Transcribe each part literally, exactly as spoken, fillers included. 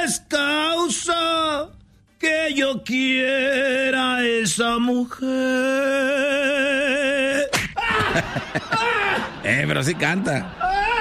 es causa que yo quiera a esa mujer. eh, pero sí canta.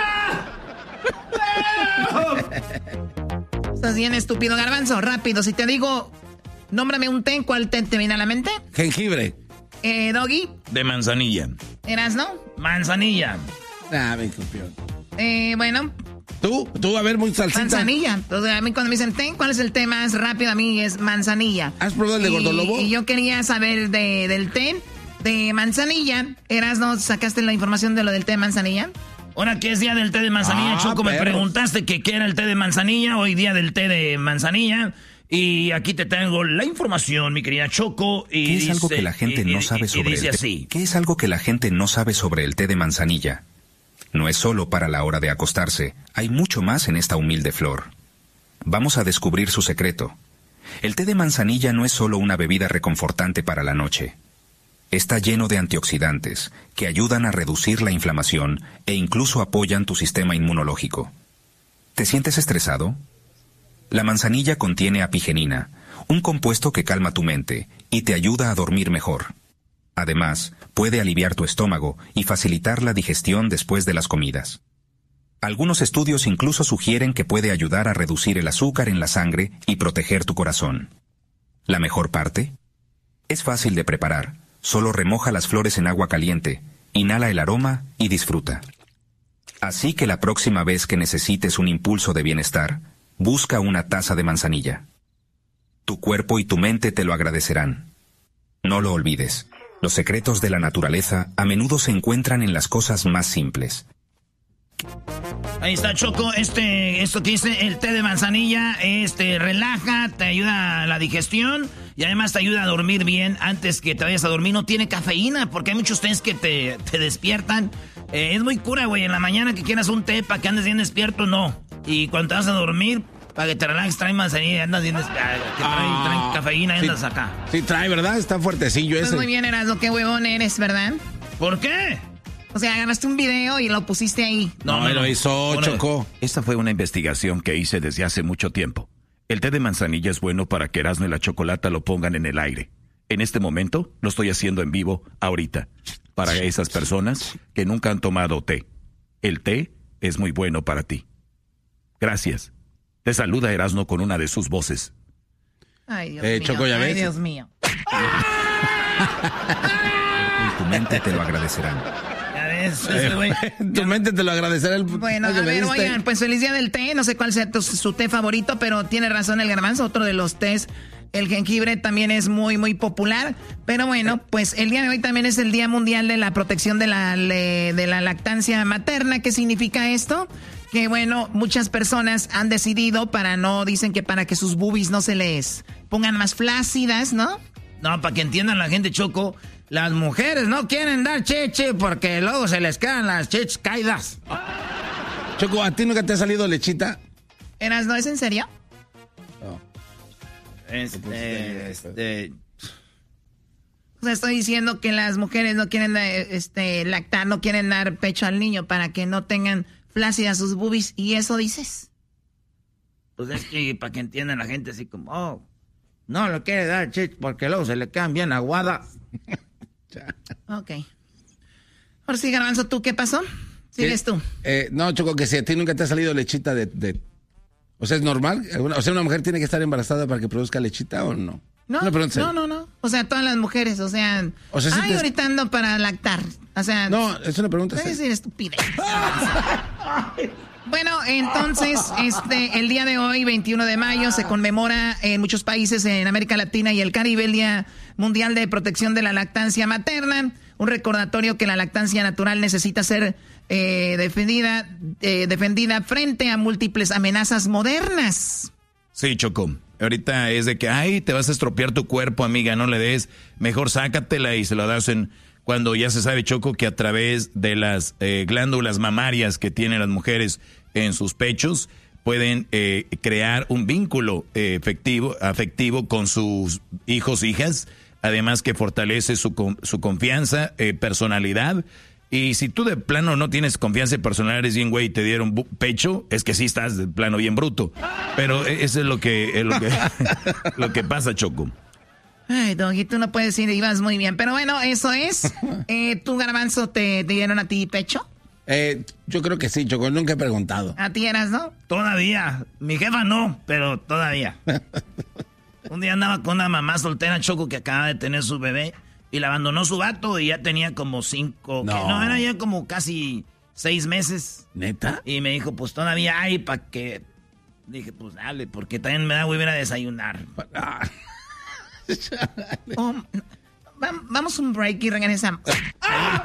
Estás bien estúpido, Garbanzo. Rápido, si te digo, nómbrame un té, ¿cuál té te viene a la mente? Jengibre. Eh, Doggy. De manzanilla. ¿Eras, no? Manzanilla. Ah, me copió. Eh, bueno. ¿Tú? ¿Tú? A ver, muy salsita. Manzanilla. Entonces, a mí cuando me dicen té, ¿cuál es el té más rápido? A mí es manzanilla. ¿Has probado el de y, Gordolobo? Y yo quería saber de, del té de manzanilla. ¿Eras, no? ¿Sacaste la información de lo del té de manzanilla? Ahora que es día del té de manzanilla, ah, Choco, perros. Me preguntaste que qué era el té de manzanilla, hoy día del té de manzanilla, y aquí te tengo la información, mi querida Choco. Y ¿Qué es dice, algo que la gente y, no y, sabe y, sobre y dice el té? así. ¿Qué es algo que la gente no sabe sobre el té de manzanilla? No es solo para la hora de acostarse, hay mucho más en esta humilde flor. Vamos a descubrir su secreto. El té de manzanilla no es solo una bebida reconfortante para la noche. Está lleno de antioxidantes que ayudan a reducir la inflamación e incluso apoyan tu sistema inmunológico. ¿Te sientes estresado? La manzanilla contiene apigenina, un compuesto que calma tu mente y te ayuda a dormir mejor. Además, puede aliviar tu estómago y facilitar la digestión después de las comidas. Algunos estudios incluso sugieren que puede ayudar a reducir el azúcar en la sangre y proteger tu corazón. ¿La mejor parte? Es fácil de preparar. Solo remoja las flores en agua caliente, inhala el aroma y disfruta. Así que la próxima vez que necesites un impulso de bienestar, busca una taza de manzanilla. Tu cuerpo y tu mente te lo agradecerán. No lo olvides. Los secretos de la naturaleza a menudo se encuentran en las cosas más simples. Ahí está, Choco, este, esto que dice el té de manzanilla, este, relaja, te ayuda a la digestión y además te ayuda a dormir bien antes que te vayas a dormir. No tiene cafeína, porque hay muchos tés que te, te despiertan. Eh, es muy cura, güey, en la mañana que quieras un té para que andes bien despierto, no. Y cuando te vas a dormir, para que te relajes, trae manzanilla y andas bien despierto. Que trae, ah, trae cafeína y andas sí, acá. Sí, trae, ¿verdad? Está fuertecillo pues ese. Muy bien, Erasmo, qué huevón eres, ¿verdad? ¿Por qué? O sea, agarraste un video y lo pusiste ahí. No, me lo hizo, Bueno, Choco. Esta fue una investigación que hice desde hace mucho tiempo. El té de manzanilla es bueno para que Erasmo y la Chocolata lo pongan en el aire. En este momento lo estoy haciendo en vivo, ahorita. Para esas personas que nunca han tomado té. El té es muy bueno para ti. Gracias. Te saluda Erasmo con una de sus voces. Ay, Dios eh, mío. Choco, ¿ya Ay, ves? Dios mío. Tu mente te lo agradecerán. Ya ves, ese güey. Tu mente te lo agradecerá. El... Bueno, a ver, oigan, pues feliz día del té. No sé cuál sea tu, su té favorito, pero tiene razón el Garbanzo. Otro de los tés, el jengibre, también es muy, muy popular. Pero bueno, pues el día de hoy también es el Día Mundial de la Protección de la, de la Lactancia Materna. ¿Qué significa esto? Que bueno, muchas personas han decidido para no, dicen que para que sus boobies no se les pongan más flácidas, ¿no? No, para que entiendan la gente, Choco, las mujeres no quieren dar cheche porque luego se les quedan las cheches caídas. Choco, ¿a ti nunca te ha salido lechita? ¿Eras, no es en serio? No. Este, este... O sea, estoy diciendo que las mujeres no quieren este, lactar, no quieren dar pecho al niño para que no tengan flácidas sus boobies. ¿Y eso dices? Pues es que para que entiendan la gente así como, oh, no lo quiere dar cheche porque luego se le quedan bien aguadas. Ok. Ahora sí, Garbanzo, ¿tú qué pasó? ¿Sigues tú? Eh, no, Choco, que si a ti nunca te ha salido lechita de... de... O sea, ¿es normal? O sea, ¿una mujer tiene que estar embarazada para que produzca lechita o no? No, no, no, no. O sea, todas las mujeres, o sea... O sea, ay, te... ahorita ando para lactar. O sea... No, es una pregunta. Es decir, estupidez. Bueno, entonces, este, el día de hoy, veintiuno de mayo, se conmemora en muchos países en América Latina y el Caribe el Día Mundial de Protección de la Lactancia Materna. Un recordatorio que la lactancia natural necesita ser eh, defendida, eh, defendida frente a múltiples amenazas modernas. Sí, Choco. Ahorita es de que, ay, te vas a estropear tu cuerpo, amiga, no le des. Mejor sácatela y se lo das en... Cuando ya se sabe, Choco, que a través de las eh, glándulas mamarias que tienen las mujeres en sus pechos, pueden eh, crear un vínculo eh, efectivo, afectivo con sus hijos, hijas, además que fortalece su, su confianza, eh, personalidad, Y si tú de plano no tienes confianza personal, eres bien güey y te dieron pecho, es que sí estás de plano bien bruto. Pero eso es lo que, es lo que, lo que pasa, Choco. Ay, Doggy, tú no puedes decir, ibas muy bien. Pero bueno, eso es. Eh, ¿Tú, Garbanzo, te, te dieron a ti pecho? Eh, yo creo que sí, Choco, nunca he preguntado. ¿A ti eras, no? Todavía. Mi jefa no, pero todavía. Un día andaba con una mamá soltera, Choco, que acaba de tener su bebé. Y la abandonó su vato y ya tenía como cinco... No. Que, no, era ya como casi seis meses. ¿Neta? Y me dijo, pues todavía hay para que... Dije, pues dale, porque también me da hueva ir a desayunar. Ah. Oh, vamos un break y regresamos.